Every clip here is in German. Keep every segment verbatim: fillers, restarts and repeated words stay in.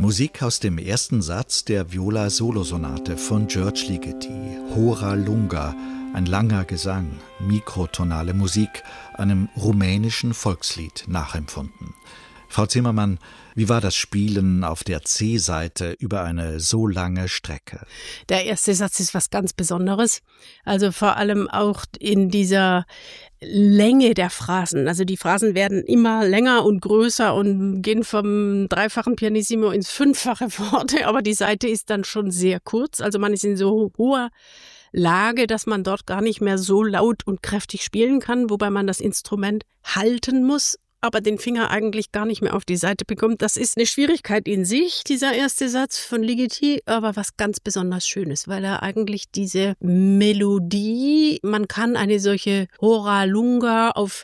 Musik aus dem ersten Satz der Viola-Solosonate von György Ligeti, Hora Lunga, ein langer Gesang, mikrotonale Musik, einem rumänischen Volkslied nachempfunden. Frau Zimmermann, wie war das Spielen auf der C-Seite über eine so lange Strecke? Der erste Satz ist was ganz Besonderes. Also vor allem auch in dieser Länge der Phrasen. Also die Phrasen werden immer länger und größer und gehen vom dreifachen Pianissimo ins fünffache Forte, aber die Seite ist dann schon sehr kurz. Also man ist in so hoher Lage, dass man dort gar nicht mehr so laut und kräftig spielen kann, wobei man das Instrument halten muss, aber den Finger eigentlich gar nicht mehr auf die Seite bekommt. Das ist eine Schwierigkeit in sich, dieser erste Satz von Ligeti, aber was ganz besonders Schönes, weil er eigentlich diese Melodie, man kann eine solche Hora Lunga auf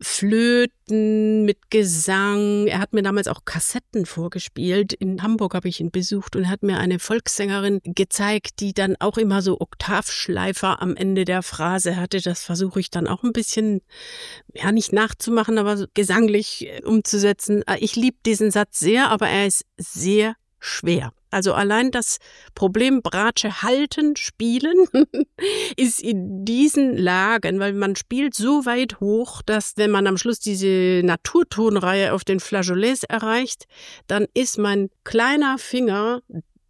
Flöten, mit Gesang. Er hat mir damals auch Kassetten vorgespielt. In Hamburg habe ich ihn besucht und hat mir eine Volkssängerin gezeigt, die dann auch immer so Oktavschleifer am Ende der Phrase hatte. Das versuche ich dann auch ein bisschen, ja, nicht nachzumachen, aber so gesanglich umzusetzen. Ich liebe diesen Satz sehr, aber er ist sehr schwer. Also allein das Problem Bratsche halten, spielen ist in diesen Lagen, weil man spielt so weit hoch, dass wenn man am Schluss diese Naturtonreihe auf den Flageolets erreicht, dann ist mein kleiner Finger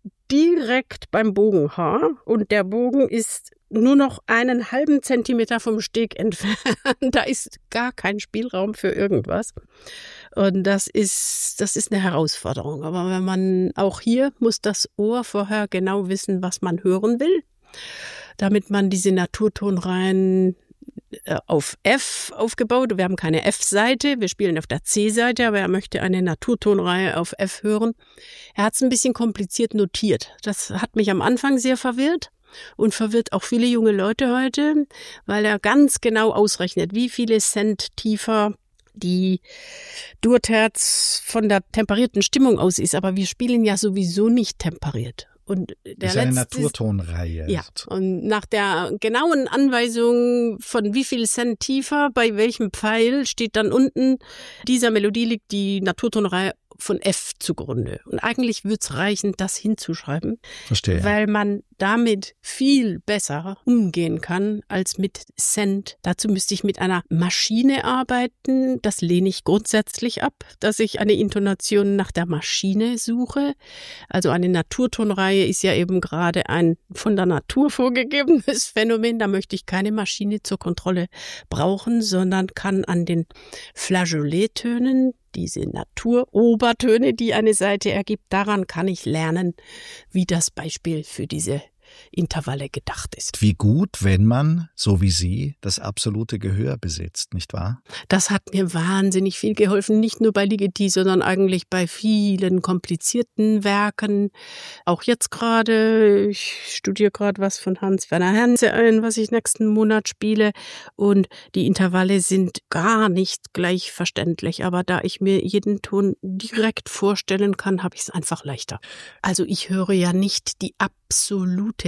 direkt beim Bogenhaar und der Bogen ist nur noch einen halben Zentimeter vom Steg entfernt. Da ist gar kein Spielraum für irgendwas. Und das ist, das ist eine Herausforderung. Aber wenn man, auch hier muss das Ohr vorher genau wissen, was man hören will, damit man diese Naturtonreihen auf F aufgebaut. Wir haben keine F-Seite, wir spielen auf der C-Seite, aber er möchte eine Naturtonreihe auf F hören. Er hat es ein bisschen kompliziert notiert. Das hat mich am Anfang sehr verwirrt. Und verwirrt auch viele junge Leute heute, weil er ganz genau ausrechnet, wie viele Cent tiefer die Durterz von der temperierten Stimmung aus ist. Aber wir spielen ja sowieso nicht temperiert. Und der das ist eine Naturtonreihe. Ja, und nach der genauen Anweisung von wie viel Cent tiefer, bei welchem Pfeil, steht dann unten, dieser Melodie liegt die Naturtonreihe von F zugrunde. Und eigentlich würde es reichen, das hinzuschreiben. Verstehe. Weil man damit viel besser umgehen kann als mit Cent. Dazu müsste ich mit einer Maschine arbeiten. Das lehne ich grundsätzlich ab, dass ich eine Intonation nach der Maschine suche. Also eine Naturtonreihe ist ja eben gerade ein von der Natur vorgegebenes Phänomen. Da möchte ich keine Maschine zur Kontrolle brauchen, sondern kann an den Flageolettönen, diese Naturobertöne, die eine Seite ergibt, daran kann ich lernen, wie das Beispiel für diese Intervalle gedacht ist. Wie gut, wenn man, so wie Sie, das absolute Gehör besitzt, nicht wahr? Das hat mir wahnsinnig viel geholfen, nicht nur bei Ligeti, sondern eigentlich bei vielen komplizierten Werken. Auch jetzt gerade, ich studiere gerade was von Hans-Werner Henze ein, was ich nächsten Monat spiele. Und die Intervalle sind gar nicht gleich verständlich. Aber da ich mir jeden Ton direkt vorstellen kann, habe ich es einfach leichter. Also ich höre ja nicht die absolute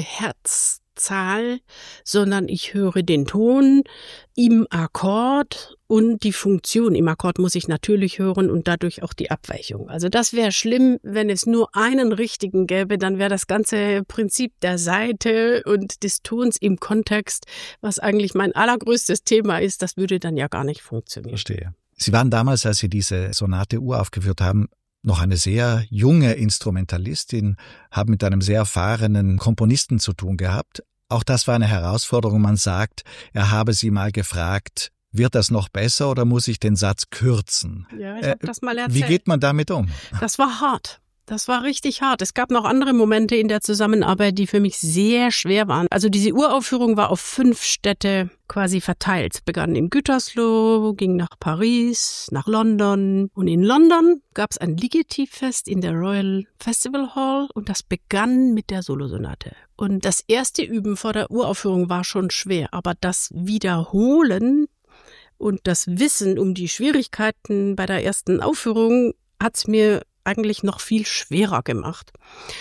Herzzahl, sondern ich höre den Ton im Akkord und die Funktion im Akkord muss ich natürlich hören und dadurch auch die Abweichung. Also das wäre schlimm, wenn es nur einen richtigen gäbe, dann wäre das ganze Prinzip der Saite und des Tons im Kontext, was eigentlich mein allergrößtes Thema ist, das würde dann ja gar nicht funktionieren. Verstehe. Sie waren damals, als Sie diese Sonate uraufgeführt haben, noch eine sehr junge Instrumentalistin, haben mit einem sehr erfahrenen Komponisten zu tun gehabt. Auch das war eine Herausforderung. Man sagt, er habe Sie mal gefragt, wird das noch besser oder muss ich den Satz kürzen? Ja, ich habe das mal erzählt. Wie geht man damit um? Das war hart. Das war richtig hart. Es gab noch andere Momente in der Zusammenarbeit, die für mich sehr schwer waren. Also diese Uraufführung war auf fünf Städte quasi verteilt. Es begann in Gütersloh, ging nach Paris, nach London. Und in London gab es ein Ligeti-Fest in der Royal Festival Hall und das begann mit der Solosonate. Und das erste Üben vor der Uraufführung war schon schwer, aber das Wiederholen und das Wissen um die Schwierigkeiten bei der ersten Aufführung hat's mir eigentlich noch viel schwerer gemacht.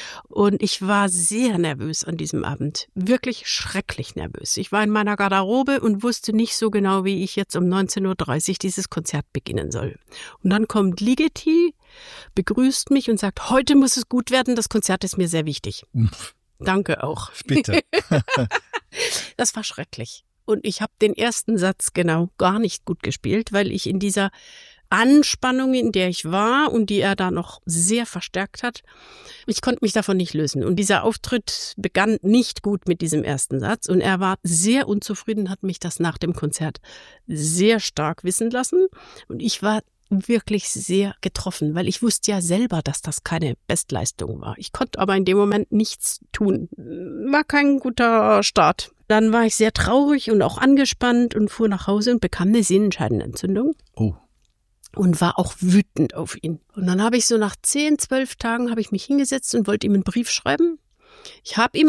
Und ich war sehr nervös an diesem Abend. Wirklich schrecklich nervös. Ich war in meiner Garderobe und wusste nicht so genau, wie ich jetzt um neunzehn Uhr dreißig dieses Konzert beginnen soll. Und dann kommt Ligeti begrüßt mich und sagt, heute muss es gut werden, das Konzert ist mir sehr wichtig. Danke auch. Bitte. Das war schrecklich. Und ich habe den ersten Satz genau gar nicht gut gespielt, weil ich in dieser Anspannung, in der ich war und die er da noch sehr verstärkt hat, ich konnte mich davon nicht lösen. Und dieser Auftritt begann nicht gut mit diesem ersten Satz. Und er war sehr unzufrieden, hat mich das nach dem Konzert sehr stark wissen lassen. Und ich war wirklich sehr getroffen, weil ich wusste ja selber, dass das keine Bestleistung war. Ich konnte aber in dem Moment nichts tun. War kein guter Start. Dann war ich sehr traurig und auch angespannt und fuhr nach Hause und bekam eine Sehnenscheidenentzündung. Oh. Und war auch wütend auf ihn. Und dann habe ich so nach zehn, zwölf Tagen habe ich mich hingesetzt und wollte ihm einen Brief schreiben. Ich habe ihm